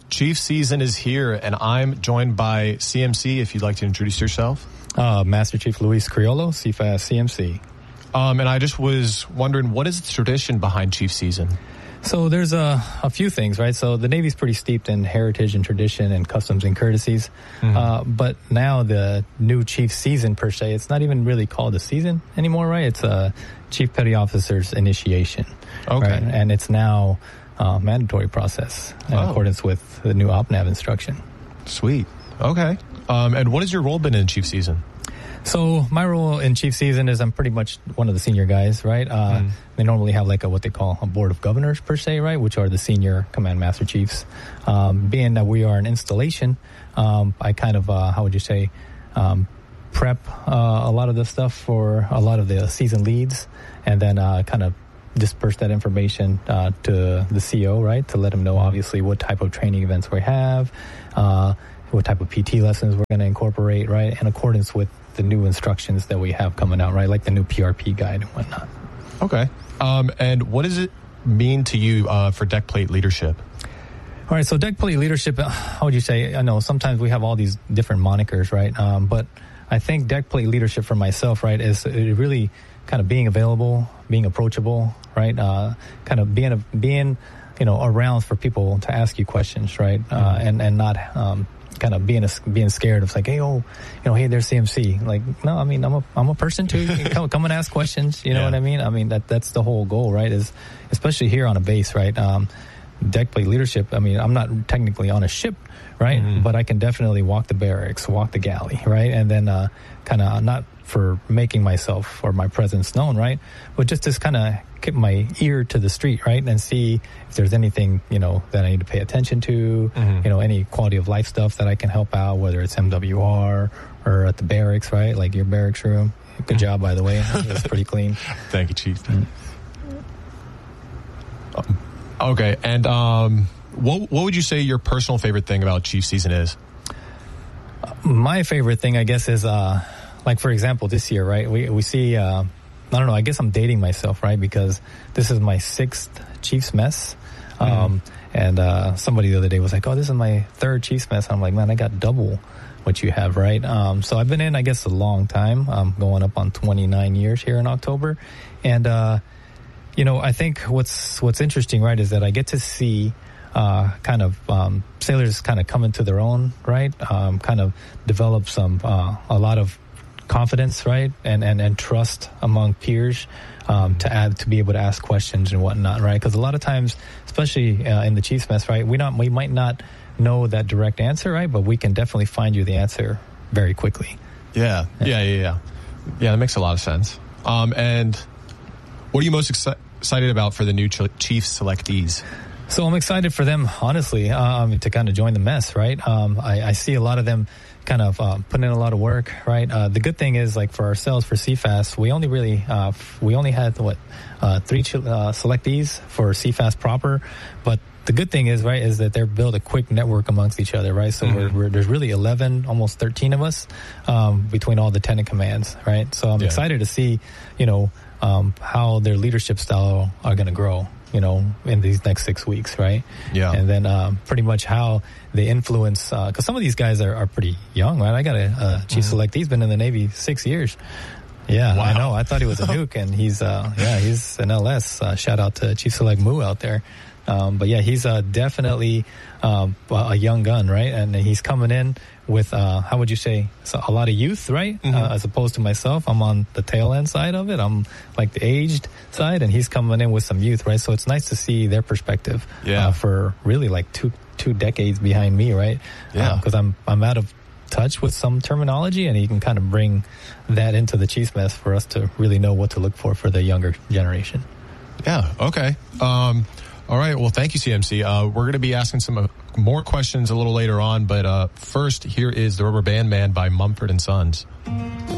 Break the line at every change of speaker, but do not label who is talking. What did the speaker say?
Chief season is here, and I'm joined by CMC. If you'd like to introduce yourself.
Master Chief Luis Criollo, CFAS CMC.
And I just was wondering, what is the tradition behind Chief season?
So there's a few things, right? So the Navy's pretty steeped in heritage and tradition and customs and courtesies. But now the new Chief season, per se, it's not even really called a season anymore, right? It's a Chief Petty Officer's initiation.
Okay.
Right? And it's now a mandatory process in accordance with the new OPNAV instruction.
Sweet. Okay. And what has your role been in Chief season?
So my role in Chief season is I'm pretty much one of the senior guys, right? They normally have like what they call a board of governors per se, right? Which are the senior command master chiefs. Being that we are an installation, I kind of, prep a lot of the stuff for a lot of the season leads, and then kind of disperse that information to the CO, right? To let them know obviously what type of training events we have, what type of PT lessons we're going to incorporate, right? In accordance with the new instructions that we have coming out, right? Like the new PRP guide and whatnot.
Okay. And what does it mean to you for deck plate leadership?
All right. So deck plate leadership, how would you say? I know sometimes we have all these different monikers, right? But I think deck plate leadership for myself, right, is really kind of being available, being approachable, right? Kind of being, around for people to ask you questions, right? And not, kind of being scared of like, hey, hey, there's CMC. Like, no, I mean, I'm a person too. Come and ask questions. You know what I mean? I mean, that's the whole goal, right? Is especially here on a base, right? Deck plate leadership. I mean, I'm not technically on a ship, right? But I can definitely walk the barracks, walk the galley, right? And then kind of not for making myself or my presence known, right? But just to kind of keep my ear to the street, right? And see if there's anything, that I need to pay attention to, any quality of life stuff that I can help out, whether it's MWR or at the barracks, right? Like your barracks room. Good job, by the way. It's pretty clean.
Thank you, Chief. Okay. And what would you say your personal favorite thing about Chief season is?
My favorite thing, I guess, is like, for example, this year, right? We see, I don't know, I guess I'm dating myself, right? Because this is my 6th Chief's mess. And somebody the other day was like, oh, this is my 3rd Chief's mess. I'm like, man, I got double what you have, right? So I've been in, I guess, a long time. I'm going up on 29 years here in October. And, I think what's interesting, right, is that I get to see kind of sailors kind of come into their own, right? Kind of develop a lot of confidence, right, and trust among peers to be able to ask questions and whatnot, right? Because a lot of times, especially in the Chief's mess, right, we might not know that direct answer, right, but we can definitely find you the answer very quickly.
Yeah, that makes a lot of sense. And what are you most excited about for the new Chief selectees?
So I'm excited for them, honestly, to kind of join the mess, right? I see a lot of them kind of putting in a lot of work, right? The good thing is, like, for ourselves, for CFAS, we only had 3 selectees for CFAS proper, but the good thing is, right, is that they're built a quick network amongst each other, right? So there's really 11, almost 13 of us between all the tenant commands, right? So I'm excited to see, how their leadership style are going to grow, in these next 6 weeks, right? Yeah. And then pretty much how they influence, because some of these guys are pretty young, right? I got a Chief Select. He's been in the Navy 6 years. Yeah, wow. I know. I thought he was a nuke, and he's an LS. Shout out to Chief Select Moo out there. But yeah, he's definitely a young gun, right? And he's coming in with, how would you say, a lot of youth, right? As opposed to myself, I'm on the tail end side of it. I'm like the aged side, and he's coming in with some youth, right? So it's nice to see their perspective for really like two decades behind me, right? Yeah. Because I'm out of touch with some terminology, and he can kind of bring that into the Chief's mess for us to really know what to look for the younger generation.
Yeah. Okay. All right. Well, thank you, CMC. We're going to be asking some more questions a little later on, but first, here is The Rubber Band Man by Mumford & Sons.